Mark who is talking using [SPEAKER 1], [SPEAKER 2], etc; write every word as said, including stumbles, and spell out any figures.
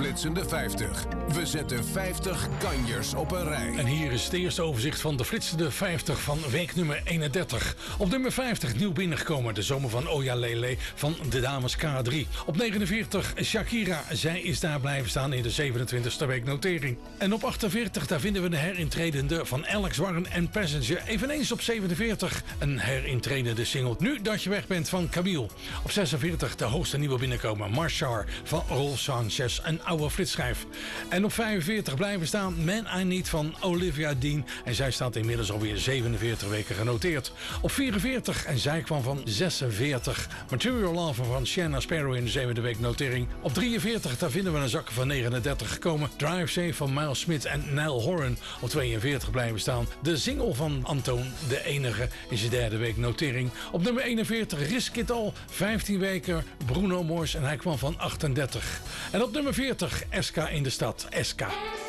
[SPEAKER 1] flitsende vijftig. We zetten vijftig kanjers op een rij.
[SPEAKER 2] En hier is het eerste overzicht van de flitsende vijftig van week nummer eenendertig. Op nummer vijftig nieuw binnengekomen. De zomer van Oya Lele van de dames K drie. Op negenenveertig Shakira. Zij is daar blijven staan in de zevenentwintigste week notering. En op achtenveertig daar vinden we de herintredende van Alex Warren en Passenger. Eveneens op zevenenveertig een herintredende single. Nu dat je weg bent van Camille. Op zesenveertig de hoogste nieuwe binnenkomen. Marshall van Rolf Sanchez. Een oude flitsschijf. En op vijfenveertig blijven staan Man I Need van Olivia Dean. En zij staat inmiddels alweer zevenenveertig weken genoteerd. Op vierenveertig en zij kwam van zesenveertig. Material Lover van Shanna Sparrow in de zevende week notering. Op drieënveertig daar vinden we een zak van negenendertig gekomen. Drive Safe van Miles Smith en Niall Horan. Op tweeënveertig blijven staan. De single van Antoon, de enige, is de derde week notering. Op nummer eenenveertig Risk It All. vijftien weken Bruno Mars en hij kwam van achtendertig. En op nummer veertig S K in de stad. S K.